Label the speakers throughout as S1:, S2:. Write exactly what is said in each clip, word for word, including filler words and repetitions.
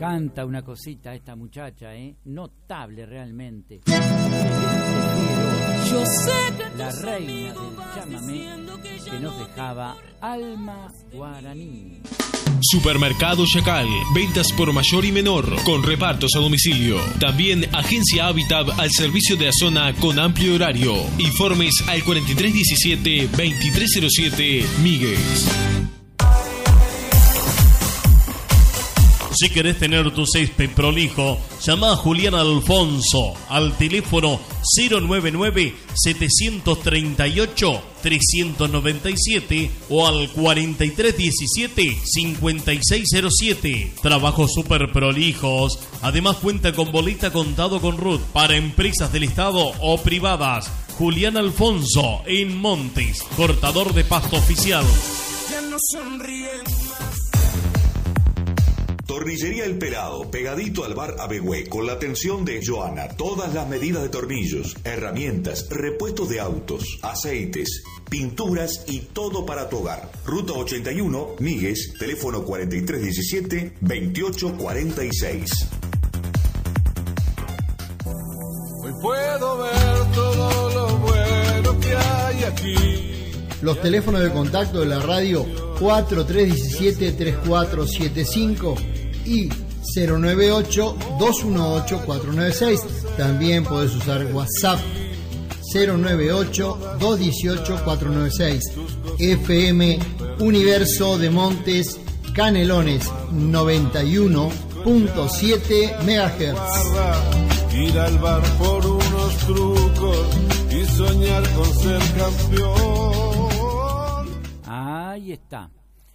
S1: Canta una cosita esta muchacha, ¿eh? Notable realmente.
S2: Yo sé que
S1: la reina del chamamé que nos dejaba Alma Guaraní.
S3: Supermercado Chacal, ventas por mayor y menor, con repartos a domicilio. También Agencia Habitat al servicio de la zona con amplio horario. Informes al cuarenta y tres diecisiete veintitrés cero siete Míguez.
S4: Si querés tener tu césped prolijo, llama a Julián Alfonso al teléfono cero nueve nueve siete tres ocho tres nueve siete o al cuarenta y tres diecisiete cincuenta y seis cero siete. Trabajos super prolijos. Además cuenta con boleta contado con R U T para empresas del Estado o privadas. Julián Alfonso en Montes, cortador de pasto oficial.
S2: ya no sonríen más.
S5: Tornillería El Pelado, pegadito al bar Abegüé, con la atención de Joana. Todas las medidas de tornillos, herramientas, repuestos de autos, aceites, pinturas y todo para tu hogar. Ruta ochenta y uno, Míguez, teléfono cuarenta y tres diecisiete veintiocho cuarenta y seis.
S6: Hoy puedo ver todo lo bueno que hay aquí.
S7: Los teléfonos de contacto de la radio cuarenta y tres diecisiete treinta y cuatro setenta y cinco y cero nueve ocho dos uno ocho cuatro nueve seis. También podés usar WhatsApp cero nueve ocho dos uno ocho cuatro nueve seis. F M Universo de Montes Canelones noventa y uno punto siete megahertz.
S6: Ir al bar por unos trucos y soñar con ser campeón.
S1: Ahí está.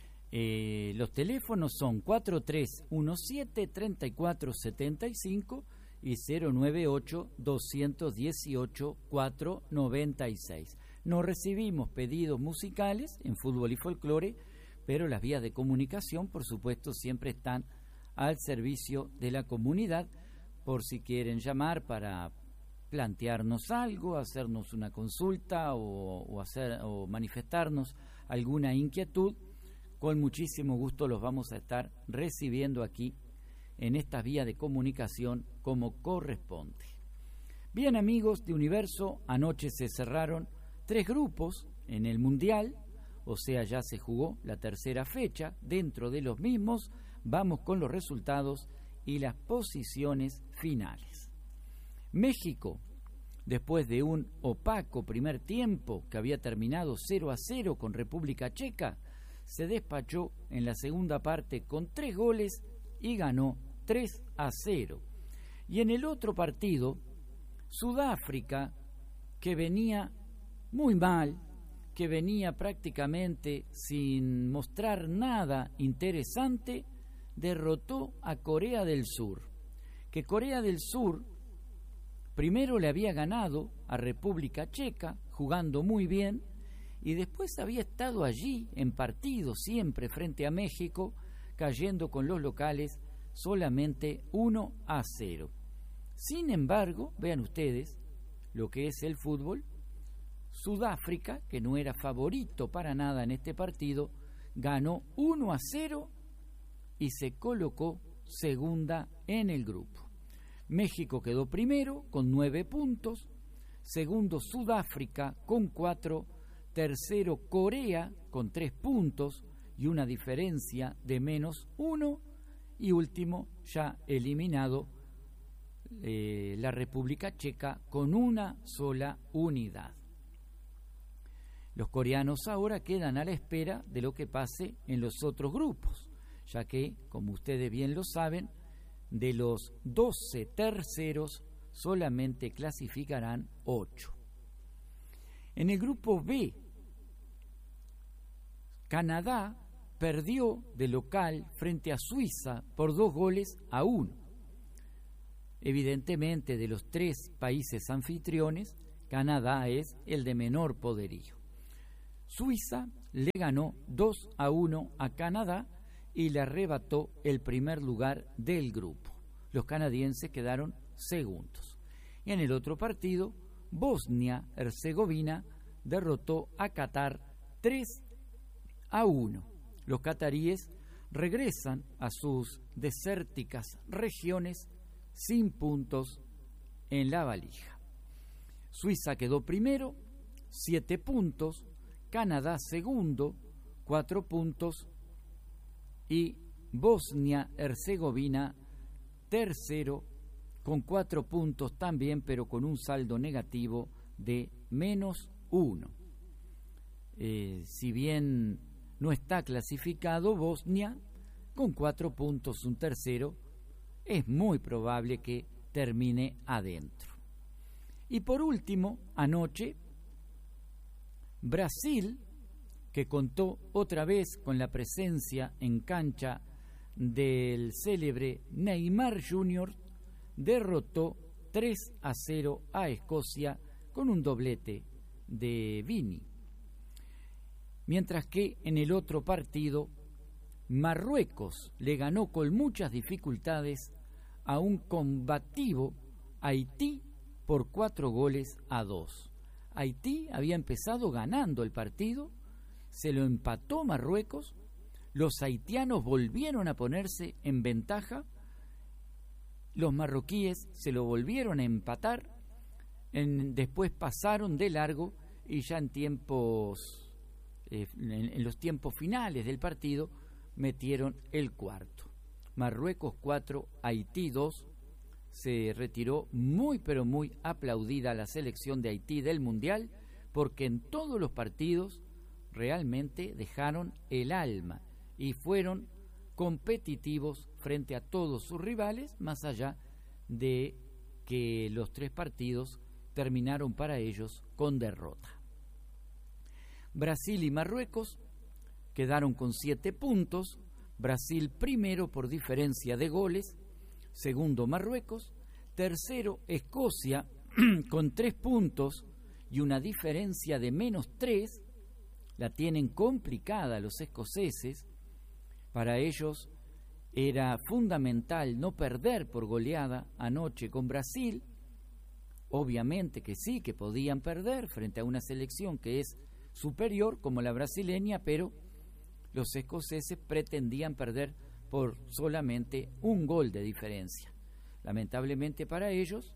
S1: Eh, los teléfonos son cuatro tres uno siete treinta y cuatro setenta y cinco y cero nueve ocho dos uno ocho cuatro nueve seis. No recibimos pedidos musicales en fútbol y folclore, pero las vías de comunicación, por supuesto, siempre están al servicio de la comunidad, por si quieren llamar para plantearnos algo, hacernos una consulta o, o hacer o manifestarnos alguna inquietud. Con muchísimo gusto los vamos a estar recibiendo aquí en esta vía de comunicación como corresponde. Bien, amigos de Universo, anoche se cerraron tres grupos en el Mundial, o sea, ya se jugó la tercera fecha. Dentro de los mismos vamos con los resultados y las posiciones finales. México, después de un opaco primer tiempo que había terminado cero a cero con República Checa, se despachó en la segunda parte con tres goles y ganó tres a cero. Y en el otro partido, Sudáfrica, que venía muy mal, que venía prácticamente sin mostrar nada interesante, derrotó a Corea del Sur. Que Corea del Sur primero le había ganado a República Checa, jugando muy bien, y después había estado allí en partido siempre frente a México, cayendo con los locales solamente uno a cero. Sin embargo, vean ustedes lo que es el fútbol. Sudáfrica, que no era favorito para nada en este partido, ganó uno a cero y se colocó segunda en el grupo. México quedó primero con nueve puntos, segundo Sudáfrica con cuatro, tercero Corea con tres puntos y una diferencia de menos uno, y último, ya eliminado, eh, la República Checa con una sola unidad. Los coreanos ahora quedan a la espera de lo que pase en los otros grupos, ya que, como ustedes bien lo saben, de los doce terceros solamente clasificarán ocho. En el grupo B, Canadá perdió de local frente a Suiza por dos goles a uno. Evidentemente, de los tres países anfitriones, Canadá es el de menor poderío. Suiza le ganó dos a uno a Canadá y le arrebató el primer lugar del grupo. Los canadienses quedaron segundos. Y en el otro partido, Bosnia-Herzegovina derrotó a Qatar tres a uno. Los cataríes regresan a sus desérticas regiones sin puntos en la valija. Suiza quedó primero, siete puntos, Canadá segundo, cuatro puntos, y Bosnia-Herzegovina tercero con cuatro puntos también, pero con un saldo negativo de menos uno. Eh, si bien no está clasificado Bosnia, con cuatro puntos un tercero, es muy probable que termine adentro. Y por último, anoche, Brasil, que contó otra vez con la presencia en cancha del célebre Neymar junior, derrotó tres a cero a Escocia con un doblete de Vini. Mientras que en el otro partido, Marruecos le ganó con muchas dificultades a un combativo Haití por cuatro goles a dos. Haití había empezado ganando el partido, se lo empató Marruecos, los haitianos volvieron a ponerse en ventaja, los marroquíes se lo volvieron a empatar, en, después pasaron de largo y ya en tiempos, eh, en, en los tiempos finales del partido, metieron el cuarto. Marruecos cuatro, Haití dos. Se retiró muy pero muy aplaudida la selección de Haití del Mundial, porque en todos los partidos realmente dejaron el alma y fueron competitivos frente a todos sus rivales, más allá de que los tres partidos terminaron para ellos con derrota. Brasil y Marruecos quedaron con siete puntos, Brasil primero por diferencia de goles, segundo Marruecos, tercero Escocia con tres puntos y una diferencia de menos tres. La tienen complicada los escoceses. Para ellos era fundamental no perder por goleada anoche con Brasil. Obviamente que sí, que podían perder frente a una selección que es superior como la brasileña, pero los escoceses pretendían perder por solamente un gol de diferencia. Lamentablemente para ellos,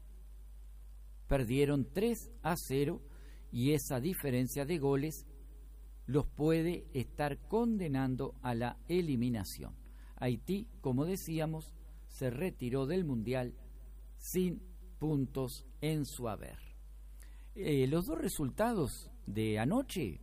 S1: perdieron tres a cero y esa diferencia de goles los puede estar condenando a la eliminación. Haití, como decíamos, se retiró del Mundial sin puntos en su haber. Eh, los dos resultados de anoche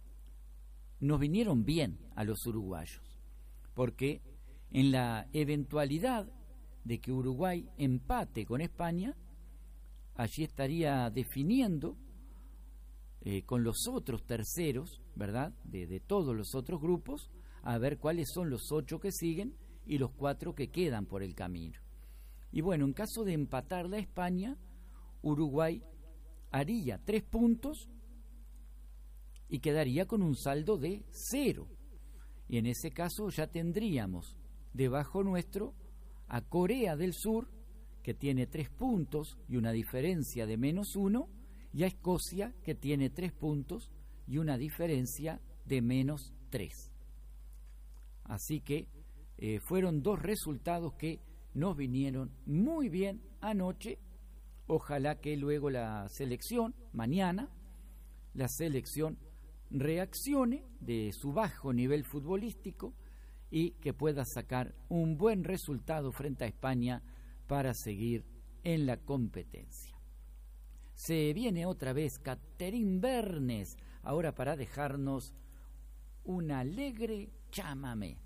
S1: nos vinieron bien a los uruguayos, porque en la eventualidad de que Uruguay empate con España, allí estaría definiendo eh, con los otros terceros, ¿verdad?, de, de todos los otros grupos, a ver cuáles son los ocho que siguen y los cuatro que quedan por el camino. Y bueno, en caso de empatar la España, Uruguay haría tres puntos y quedaría con un saldo de cero. Y en ese caso ya tendríamos debajo nuestro a Corea del Sur, que tiene tres puntos y una diferencia de menos uno, y a Escocia, que tiene tres puntos y una diferencia de menos tres. Así que eh, fueron dos resultados que nos vinieron muy bien anoche. Ojalá que luego la selección, mañana, la selección reaccione de su bajo nivel futbolístico y que pueda sacar un buen resultado frente a España para seguir en la competencia. Se viene otra vez Catherine Bernes, ahora para dejarnos un alegre chamamé.